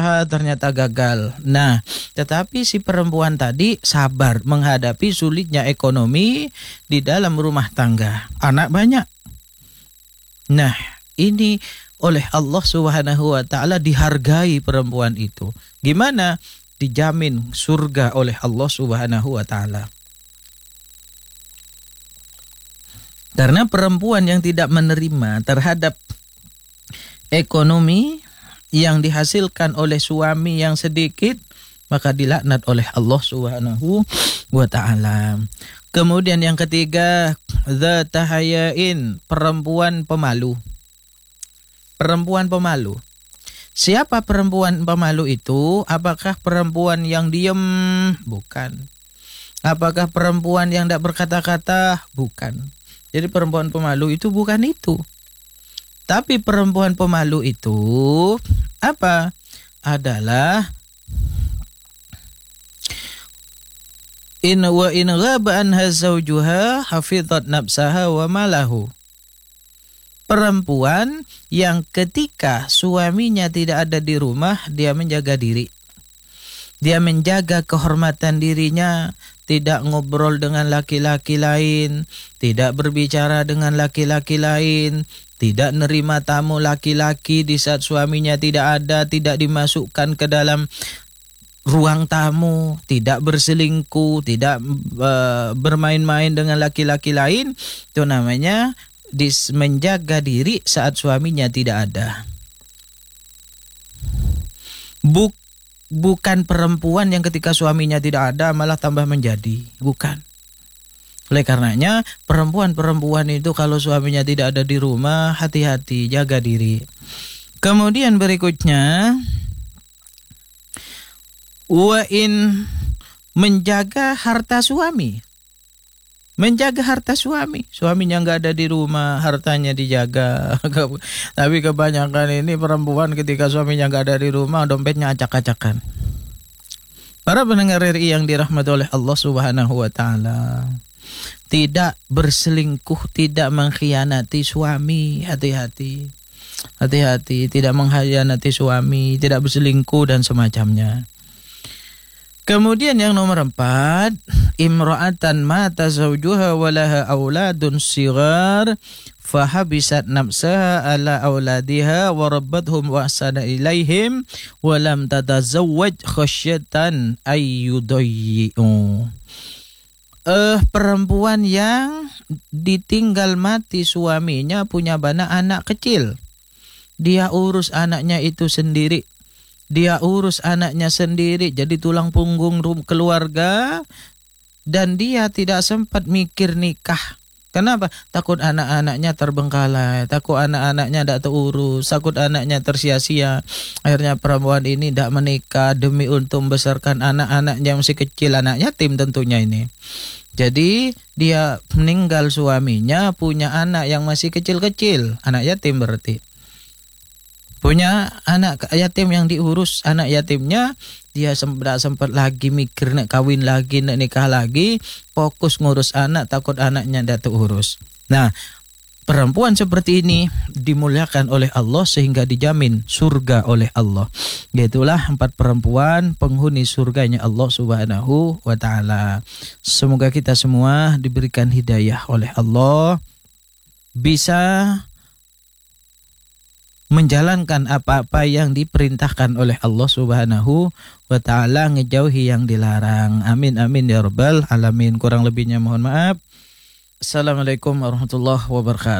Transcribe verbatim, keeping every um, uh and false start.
ternyata gagal. Nah, tetapi si perempuan tadi sabar menghadapi sulitnya ekonomi di dalam rumah tangga. Anak banyak. Nah, ini oleh Allah Subhanahu wa taala dihargai perempuan itu. Gimana? Dijamin surga oleh Allah Subhanahu wa taala. Karena perempuan yang tidak menerima terhadap ekonomi yang dihasilkan oleh suami yang sedikit, maka dilaknat oleh Allah Subhanahu wa taala. Kemudian yang ketiga, dzata hayain, perempuan pemalu. Perempuan pemalu. Siapa perempuan pemalu itu? Apakah perempuan yang diam? Bukan. Apakah perempuan yang tidak berkata-kata? Bukan. Jadi perempuan pemalu itu bukan itu. Tapi perempuan pemalu itu apa? Adalah in wa in ghaba anha zawjuha hafizat nafsaha wa malahu. Perempuan yang ketika suaminya tidak ada di rumah, dia menjaga diri. Dia menjaga kehormatan dirinya, tidak ngobrol dengan laki-laki lain, tidak berbicara dengan laki-laki lain, tidak nerima tamu laki-laki di saat suaminya tidak ada, tidak dimasukkan ke dalam ruang tamu, tidak berselingkuh, tidak uh, bermain-main dengan laki-laki lain. Itu namanya dis menjaga diri saat suaminya tidak ada. Buk Bukan perempuan yang ketika suaminya tidak ada malah tambah menjadi. Bukan. Oleh karenanya perempuan-perempuan itu kalau suaminya tidak ada di rumah, hati-hati, jaga diri. Kemudian berikutnya, wa in, menjaga harta suami. Menjaga harta suami. Suaminya nggak ada di rumah, hartanya dijaga. Tapi kebanyakan ini perempuan ketika suaminya nggak ada di rumah, dompetnya acak-acakan. Para pendengar R I yang dirahmati oleh Allah Subhanahu wa taala, tidak berselingkuh, tidak mengkhianati suami, hati-hati. Hati-hati, tidak mengkhianati suami, tidak berselingkuh dan semacamnya. Kemudian yang nomor empat, imra'atan mata zawjuha walaha auladun sigar fahabisat nafsaha ala auladiha wa rabbathum wa ahsana ilaihim wa lam tatazawwaj khasyatan ayyudayyi'u. Eh perempuan yang ditinggal mati suaminya, punya banyak anak kecil. Dia urus anaknya itu sendiri. Dia urus anaknya sendiri, jadi tulang punggung keluarga, dan dia tidak sempat mikir nikah. Kenapa? Takut anak-anaknya terbengkalai, takut anak-anaknya tidak terurus, takut anaknya tersia-sia. Akhirnya perempuan ini tidak menikah demi untuk membesarkan anak-anaknya masih kecil, anak yatim tentunya ini. Jadi dia meninggal suaminya, punya anak yang masih kecil-kecil, anak yatim berarti. Punya anak yatim yang diurus, anak yatimnya dia sempat sempat lagi mikir nak kawin lagi, nak nikah lagi, fokus ngurus anak, takut anaknya tidak terurus. Nah, perempuan seperti ini dimuliakan oleh Allah sehingga dijamin surga oleh Allah. Yaitulah empat perempuan penghuni surganya Allah Subhanahu wa taala. Semoga kita semua diberikan hidayah oleh Allah, bisa menjalankan apa-apa yang diperintahkan oleh Allah Subhanahu wa taala, ngejauhi yang dilarang. Amin amin ya rabbal alamin. Kurang lebihnya mohon maaf. Assalamualaikum warahmatullahi wabarakatuh.